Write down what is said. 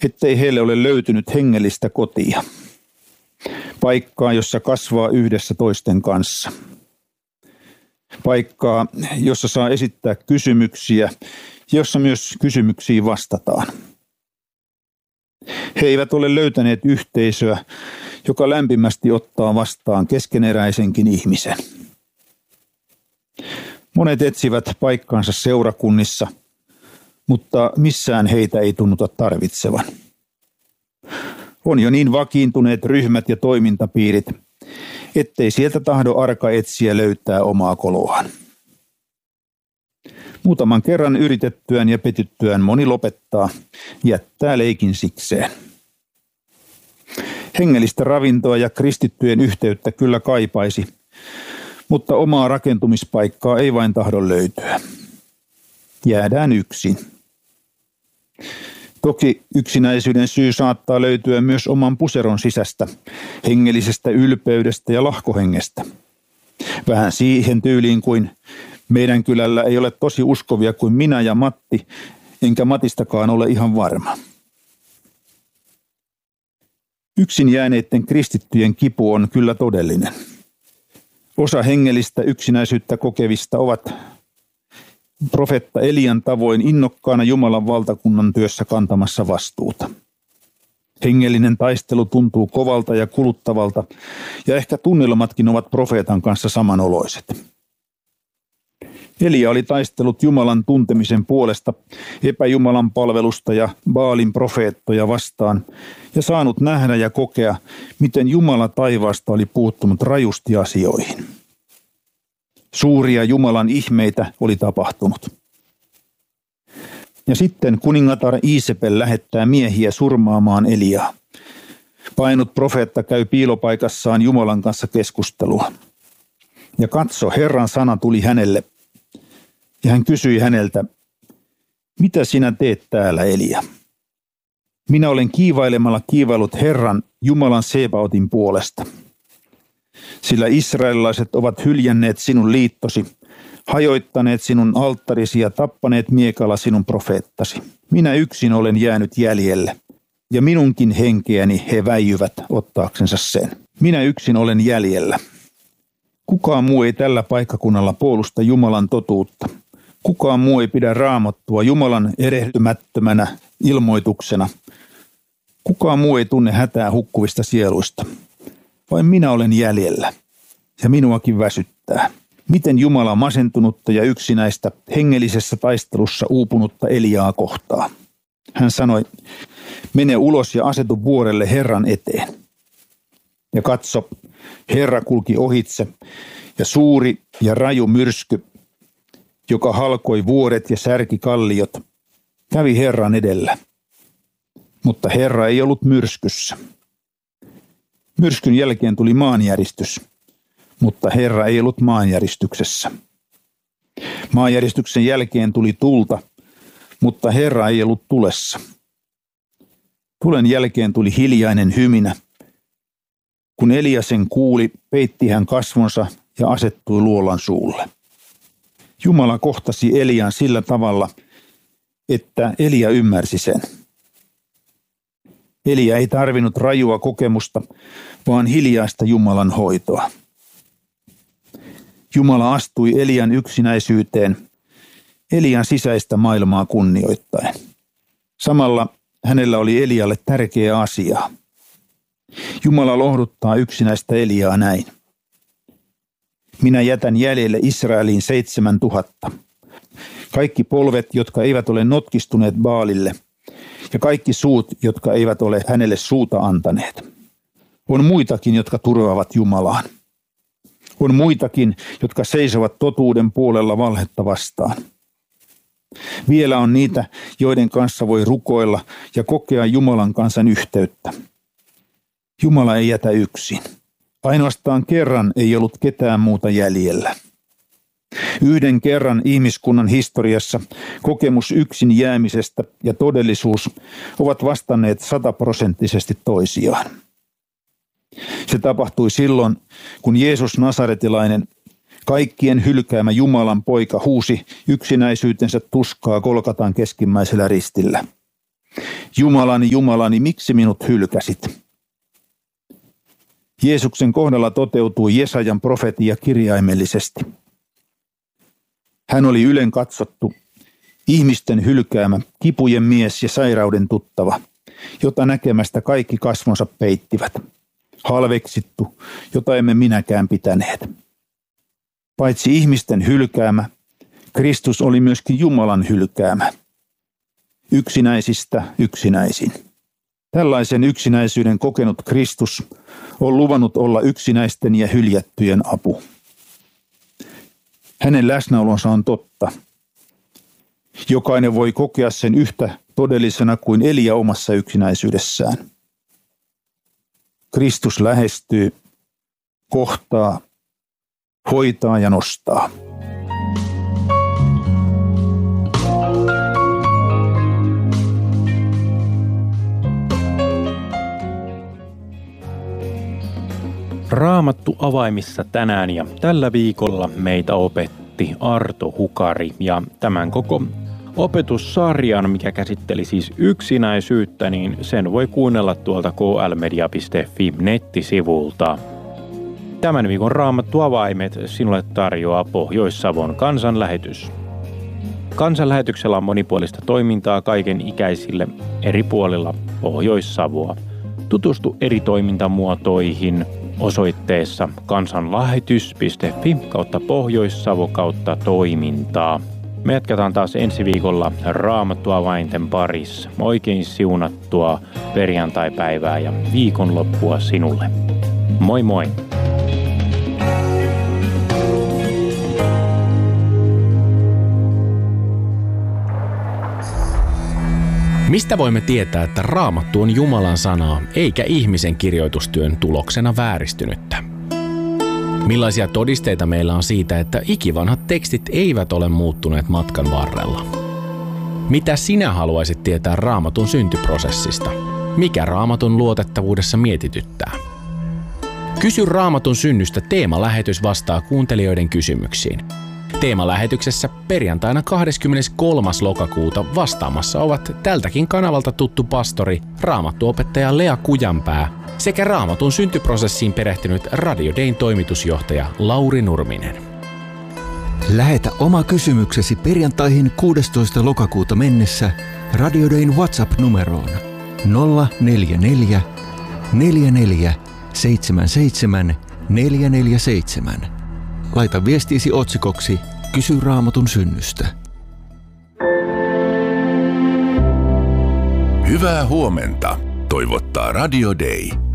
ettei heille ole löytynyt hengellistä kotia, paikkaa, jossa kasvaa yhdessä toisten kanssa, paikkaa, jossa saa esittää kysymyksiä, jossa myös kysymyksiin vastataan. He eivät ole löytäneet yhteisöä, joka lämpimästi ottaa vastaan keskeneräisenkin ihmisen. Monet etsivät paikkaansa seurakunnissa, mutta missään heitä ei tunnuta tarvitsevan. On jo niin vakiintuneet ryhmät ja toimintapiirit, ettei sieltä tahdo arka etsiä löytää omaa koloaan. Muutaman kerran yritettyään ja petyttyään moni lopettaa, jättää leikin sikseen. Hengellistä ravintoa ja kristittyjen yhteyttä kyllä kaipaisi, mutta omaa rakentumispaikkaa ei vain tahdo löytyä. Jäädään yksin. Toki yksinäisyyden syy saattaa löytyä myös oman puseron sisästä, hengellisestä ylpeydestä ja lahkohengestä. Vähän siihen tyyliin kuin meidän kylällä ei ole tosi uskovia kuin minä ja Matti, enkä Matistakaan ole ihan varma. Yksin jääneiden kristittyjen kipu on kyllä todellinen. Osa hengellistä yksinäisyyttä kokevista ovat profeetta Elian tavoin innokkaana Jumalan valtakunnan työssä kantamassa vastuuta. Hengellinen taistelu tuntuu kovalta ja kuluttavalta, ja ehkä tunnelmatkin ovat profeetan kanssa samanoloiset. Elia oli taistellut Jumalan tuntemisen puolesta epäjumalan palvelusta ja Baalin profeettoja vastaan ja saanut nähdä ja kokea, miten Jumala taivaasta oli puuttunut rajusti asioihin. Suuria Jumalan ihmeitä oli tapahtunut. Ja sitten kuningatar Iisepel lähettää miehiä surmaamaan Eliaa. Painut profeetta käy piilopaikassaan Jumalan kanssa keskustelua. Ja katso, Herran sana tuli hänelle. Ja hän kysyi häneltä, mitä sinä teet täällä, Elia? Minä olen kiivailemalla kiivaillut Herran Jumalan Sebaotin puolesta. Sillä israelilaiset ovat hyljänneet sinun liittosi, hajoittaneet sinun alttarisi ja tappaneet miekalla sinun profeettasi. Minä yksin olen jäänyt jäljelle, ja minunkin henkeäni he väijyvät ottaaksensa sen. Minä yksin olen jäljellä. Kukaan muu ei tällä paikkakunnalla puolusta Jumalan totuutta. Kukaan muu ei pidä Raamattua Jumalan erehtymättömänä ilmoituksena. Kukaan muu ei tunne hätää hukkuvista sieluista. Vain minä olen jäljellä, ja minuakin väsyttää. Miten Jumala masentunutta ja yksinäistä hengellisessä taistelussa uupunutta Eliaa kohtaa? Hän sanoi, mene ulos ja asetu vuorelle Herran eteen. Ja katso, Herra kulki ohitse, ja suuri ja raju myrsky, joka halkoi vuoret ja särki kalliot, kävi Herran edellä. Mutta Herra ei ollut myrskyssä. Myrskyn jälkeen tuli maanjäristys, mutta Herra ei ollut maanjäristyksessä. Maanjäristyksen jälkeen tuli tulta, mutta Herra ei ollut tulessa. Tulen jälkeen tuli hiljainen hyminä. Kun Elia sen kuuli, peitti hän kasvonsa ja asettui luolan suulle. Jumala kohtasi Elian sillä tavalla, että Elia ymmärsi sen. Elia ei tarvinnut rajua kokemusta, vaan hiljaista Jumalan hoitoa. Jumala astui Elian yksinäisyyteen, Elian sisäistä maailmaa kunnioittaen. Samalla hänellä oli Elialle tärkeä asia. Jumala lohduttaa yksinäistä Eliaa näin. Minä jätän jäljelle Israeliin 7000. Kaikki polvet, jotka eivät ole notkistuneet Baalille, ja kaikki suut, jotka eivät ole hänelle suuta antaneet. On muitakin, jotka turvaavat Jumalaan. On muitakin, jotka seisovat totuuden puolella valhetta vastaan. Vielä on niitä, joiden kanssa voi rukoilla ja kokea Jumalan kansan yhteyttä. Jumala ei jätä yksin. Ainoastaan kerran ei ollut ketään muuta jäljellä. Yhden kerran ihmiskunnan historiassa kokemus yksin jäämisestä ja todellisuus ovat vastanneet 100% toisiaan. Se tapahtui silloin, kun Jeesus Nasaretilainen, kaikkien hylkäämä Jumalan poika, huusi yksinäisyytensä tuskaa Golgatan keskimmäisellä ristillä. Jumalani, Jumalani, miksi minut hylkäsit? Jeesuksen kohdalla toteutui Jesajan profetia kirjaimellisesti. Hän oli ylen katsottu, ihmisten hylkäämä, kipujen mies ja sairauden tuttava, jota näkemästä kaikki kasvonsa peittivät. Halveksittu, jota emme minäkään pitäneet. Paitsi ihmisten hylkäämä, Kristus oli myöskin Jumalan hylkäämä. Yksinäisistä yksinäisin. Tällaisen yksinäisyyden kokenut Kristus on luvannut olla yksinäisten ja hyljättyjen apu. Hänen läsnäolonsa on totta. Jokainen voi kokea sen yhtä todellisena kuin Elia omassa yksinäisyydessään. Kristus lähestyy, kohtaa, hoitaa ja nostaa. Raamattu avaimissa tänään ja tällä viikolla meitä opetti Arto Hukari ja tämän koko opetussarjan, mikä käsitteli siis yksinäisyyttä, niin sen voi kuunnella tuolta klmedia.fi nettisivulta. Tämän viikon Raamattu avaimet sinulle tarjoaa Pohjois-Savon kansanlähetys. Kansanlähetyksellä on monipuolista toimintaa kaiken ikäisille eri puolilla Pohjois-Savoa. Tutustu eri toimintamuotoihin osoitteessa kansanlähetys.fi/Pohjois-Savo/toimintaa. Me jatketaan taas ensi viikolla Raamattuavainten parissa. Oikein siunattua perjantaipäivää ja viikonloppua sinulle. Moi moi! Mistä voimme tietää, että Raamattu on Jumalan sanaa, eikä ihmisen kirjoitustyön tuloksena vääristynyttä? Millaisia todisteita meillä on siitä, että ikivanhat tekstit eivät ole muuttuneet matkan varrella? Mitä sinä haluaisit tietää Raamatun syntyprosessista? Mikä Raamatun luotettavuudessa mietityttää? Kysy Raamatun synnystä teemalähetys vastaa kuuntelijoiden kysymyksiin. Teemalähetyksessä perjantaina 23. lokakuuta vastaamassa ovat tältäkin kanavalta tuttu pastori, raamattuopettaja Lea Kujanpää sekä Raamatun syntyprosessiin perehtynyt Radio Dayn toimitusjohtaja Lauri Nurminen. Lähetä oma kysymyksesi perjantaihin 16. lokakuuta mennessä Radio Dayn WhatsApp-numeroon 044 44 77 447. Laita viestiisi otsikoksi Kysy Raamatun synnystä. Hyvää huomenta, toivottaa Radio Day.